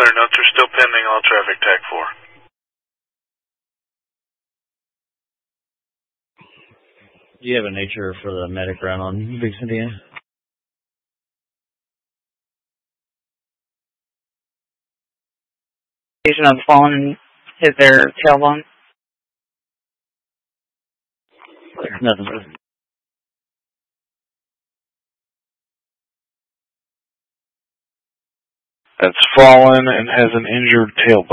clear. Notes are still pending. All traffic TAC 4. Do you have a nature for the medic run on Big Cynthia? Vision of fallen hit their tailbone. Nothing. That's fallen and has an injured tailbone.